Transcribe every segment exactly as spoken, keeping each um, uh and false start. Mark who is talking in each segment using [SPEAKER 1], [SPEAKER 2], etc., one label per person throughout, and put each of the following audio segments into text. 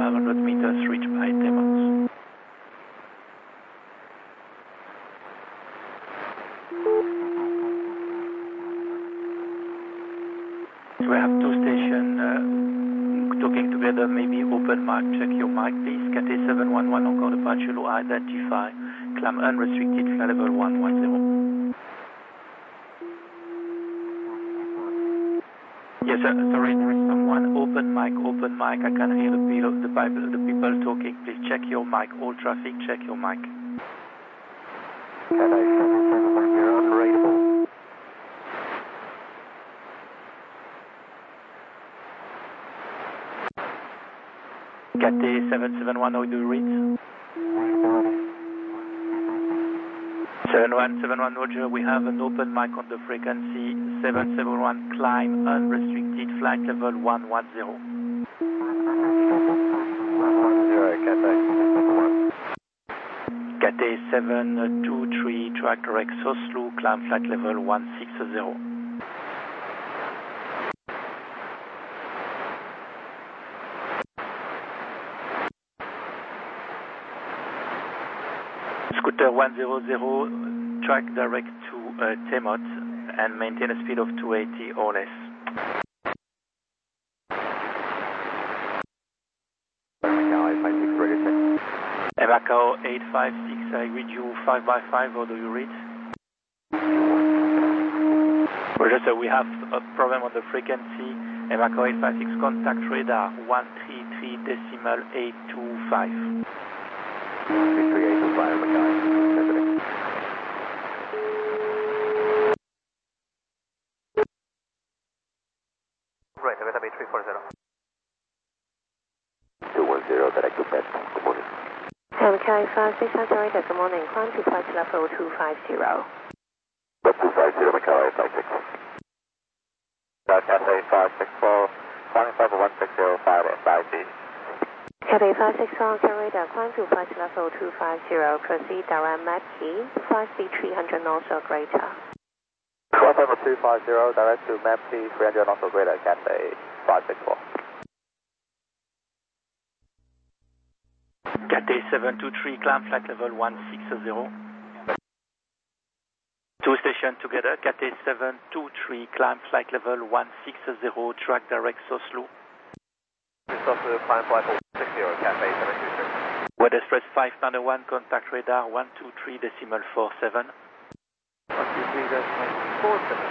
[SPEAKER 1] five hundred meters reached by Demons. So we have two stations uh, talking together, maybe open mic, check your mic please. K T seven one one encore departure, identify, climb unrestricted, flight level one one zero. Yes, sir, sorry, there is someone. Open mic, open mic, I can hear the people, the people, the people talking. Please check your mic, all traffic, check your mic.
[SPEAKER 2] Cathay seven seven one, you're unreadable.
[SPEAKER 1] Cathay seven seven one, how do you read? seven one seven one, Roger, we have an open mic on the frequency seven seven one, climb unrestricted, flight level one one zero.
[SPEAKER 2] one one zero, Cathay seven seven one.
[SPEAKER 1] Cathay seven two three, track direct Oslo, climb flight level one six zero. Scooter one zero zero, track direct to uh, Temot and maintain a speed of two eighty or less. Macau eight five six, I read you five by five, or do you read? Roger, so we have a problem on the frequency. Macau eight five six, contact radar one three three decimal eight two five.
[SPEAKER 2] three three eight two five, Macau. Right, Veta B three four zero. two one zero, direct to Pet. Good morning.
[SPEAKER 3] M K five six, operator, good morning. Climb to flight level two five zero.
[SPEAKER 2] two five zero, Macau eight five six. Cathay five six four, climbing level one six zero five at five B.
[SPEAKER 3] Cathay five six four, operator, climb to flight level two five zero. Proceed direct map key, five speed three hundred knots or greater.
[SPEAKER 2] Flight level two five zero, direct to map P three hundred knots or greater, Cathay five six four.
[SPEAKER 1] Cathay seven two three, climb flight level one six zero. Two stations together, Cathay seven two three, climb flight level one six zero, track direct Oslo.
[SPEAKER 2] Oslo, climb flight level one six zero, Cathay seven two three.
[SPEAKER 1] Weather Express five nine one, contact radar one two three decimal four seven.
[SPEAKER 2] one two three decimal four seven.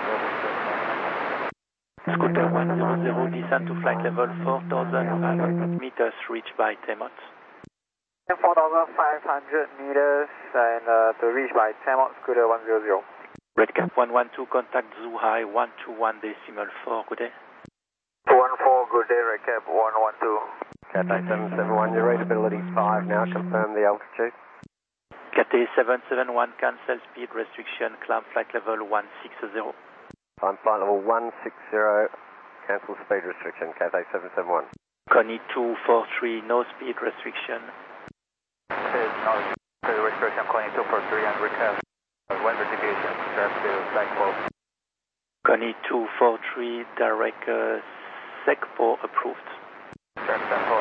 [SPEAKER 1] Scooter one zero zero, descend to flight level four thousand five hundred meters, reached by Temot.
[SPEAKER 2] four thousand five hundred meters and uh, to reach by Temot, Scooter one zero zero.
[SPEAKER 1] Redcap one one two, contact Zhuhai one two one decimal four, good day.
[SPEAKER 2] one four, good day, Redcap one one two. Cathay seven seven one, your rateability is five now, confirm the altitude.
[SPEAKER 1] Cathay seven seven one, cancel speed restriction, climb flight level one six zero.
[SPEAKER 2] Climb flight level one six zero, cancel speed restriction, Cathay seven seven one.
[SPEAKER 1] Connie two four three, no speed restriction.
[SPEAKER 2] No speed restriction, Connie two four three and request wind deviation, direct to Sekpo.
[SPEAKER 1] Connie two four three, direct uh, Sekpo approved.
[SPEAKER 2] Direct Sekpo